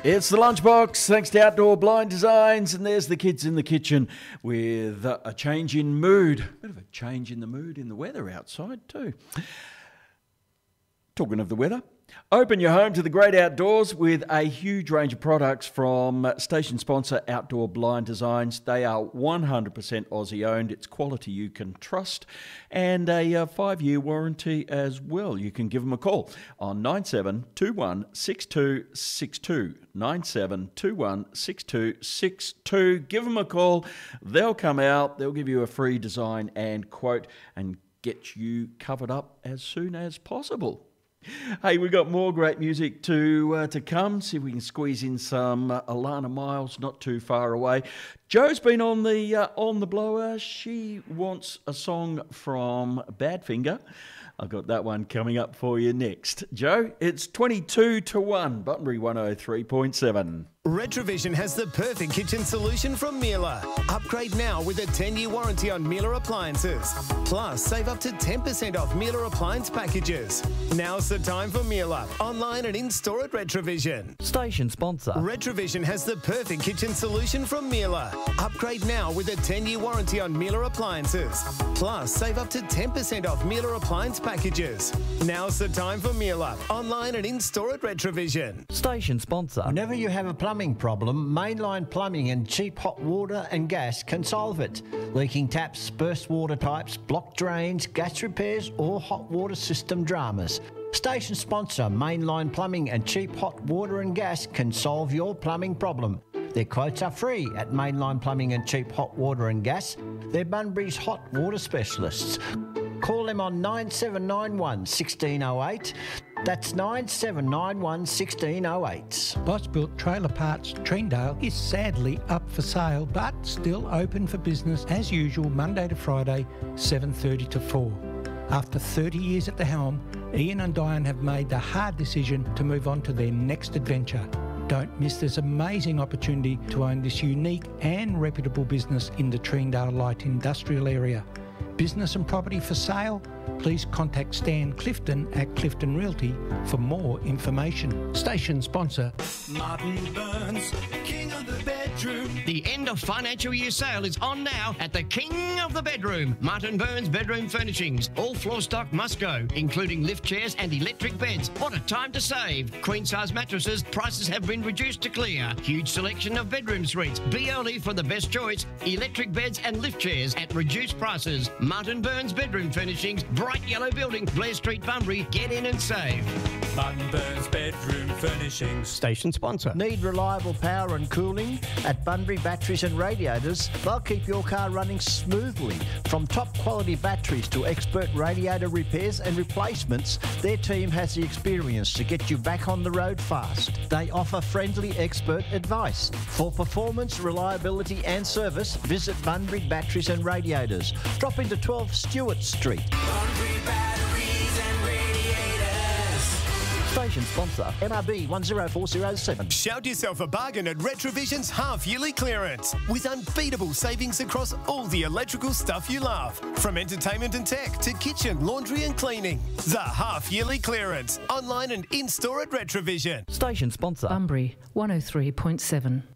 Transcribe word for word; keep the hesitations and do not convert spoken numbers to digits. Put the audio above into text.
It's the Lunchbox, thanks to Outdoor Blind Designs, and there's the kids in the kitchen with a change in mood. Bit of a change in the mood in the weather outside too. Talking of the weather, open your home to the great outdoors with a huge range of products from station sponsor Outdoor Blind Designs. They are one hundred percent Aussie owned. It's quality you can trust, and a uh, five-year warranty as well. You can give them a call on nine seven two one six two six two. nine seven two one six two six two. Give them a call. They'll come out. They'll give you a free design and quote and get you covered up as soon as possible. Hey, we've got more great music to uh, to come. See if we can squeeze in some uh, Alana Miles, not too far away. Jo's been on the uh, on the blower. She wants a song from Badfinger. I've got that one coming up for you next. Jo, it's twenty-two to one, Bunbury one oh three point seven. Retrovision has the perfect kitchen solution from Miele. Upgrade now with a ten-year warranty on Miele appliances. Plus, save up to ten percent off Miele appliance packages. Now's the time for Miele. Online and in-store at Retrovision. Station sponsor. Retrovision has the perfect kitchen solution from Miele. Upgrade now with a ten-year warranty on Miele appliances. Plus, save up to ten percent off Miele appliance packages. Now's the time for Miele. Online and in-store at Retrovision. Station sponsor. Whenever you have a plumbing problem, Mainline Plumbing and Cheap Hot Water and Gas can solve it. Leaking taps, burst water pipes, blocked drains, gas repairs or hot water system dramas. Station sponsor Mainline Plumbing and Cheap Hot Water and Gas can solve your plumbing problem. Their quotes are free at Mainline Plumbing and Cheap Hot Water and Gas. They're Bunbury's hot water specialists. Call them on nine seven nine one, one six zero eight. That's nine seven nine one, one six zero eight. Boss Built Trailer Parts Treendale is sadly up for sale, but still open for business as usual Monday to Friday, seven thirty to four. After thirty years at the helm, Ian and Diane have made the hard decision to move on to their next adventure. Don't miss this amazing opportunity to own this unique and reputable business in the Treendale Light Industrial Area. Business and property for sale? Please contact Stan Clifton at Clifton Realty for more information. Station sponsor Martin Burns, King of the Bedroom. The end of financial year sale is on now at the King of the Bedroom, Martin Burns Bedroom Furnishings. All floor stock must go, including lift chairs and electric beds. What a time to save. Queen size mattresses, prices have been reduced to clear. Huge selection of bedroom suites. Be early for the best choice. Electric beds and lift chairs at reduced prices. Martin Burns Bedroom Furnishings, bright yellow building, Blair Street, Bunbury. Get in and save. Martin Burns Bedroom Furnishings. Station sponsor. Need reliable power and cooling? At Bunbury Batteries and Radiators, they'll keep your car running smoothly. From top quality batteries to expert radiator repairs and replacements, their team has the experience to get you back on the road fast. They offer friendly expert advice. For performance, reliability and service, visit Bunbury Batteries and Radiators. Drop into twelve Stewart Street. Bunbury Batteries and Radiators. Station sponsor M R B one zero four zero seven. Shout yourself a bargain at Retrovision's half-yearly clearance with unbeatable savings across all the electrical stuff you love. From entertainment and tech to kitchen, laundry and cleaning. The half-yearly clearance. Online and in-store at Retrovision. Station sponsor. Bunbury one oh three point seven.